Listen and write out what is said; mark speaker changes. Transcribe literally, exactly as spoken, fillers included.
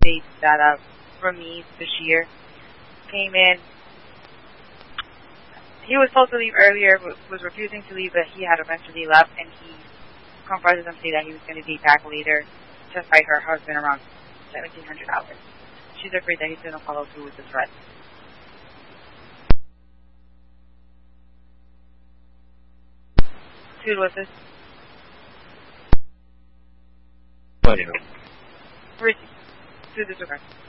Speaker 1: states that uh, Ramiz Bashir came in. He was supposed to leave earlier, was refusing to leave, but he had eventually left, and he confronted them, saying that he was going to be back later to fight her husband around seventeen hundred dollars. She's afraid that he's going to follow through with the threat. Dude, what's this?
Speaker 2: What do you know?
Speaker 1: Where is he? Dude, this regard.